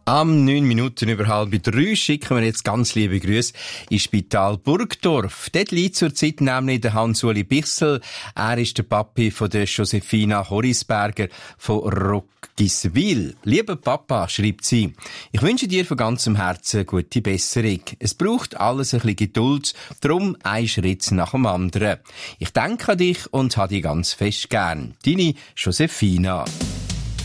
Am 9 Minuten über 2:30 schicken wir jetzt ganz liebe Grüße ins Spital Burgdorf. Dort liegt zurzeit nämlich der Hans-Uli Bichsel. Er ist der Papi von der Josefina Horisberger von Roggiswil. Lieber Papa, schreibt sie, ich wünsche dir von ganzem Herzen gute Besserung. Es braucht alles ein bisschen Geduld, darum ein Schritt nach dem anderen. Ich denke an dich und habe dich ganz fest gern. Deine Josefina.